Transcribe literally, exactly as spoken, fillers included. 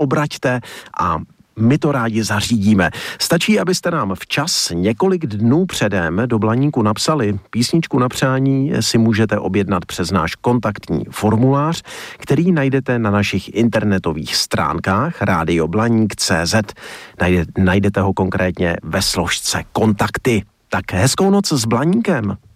obraťte a my to rádi zařídíme. Stačí, abyste nám včas několik dnů předem do Blaníku napsali. Písničku na přání si můžete objednat přes náš kontaktní formulář, který najdete na našich internetových stránkách rádio blaník tečka cé zet. Najdete ho konkrétně ve složce kontakty. Tak hezkou noc s Blaníkem.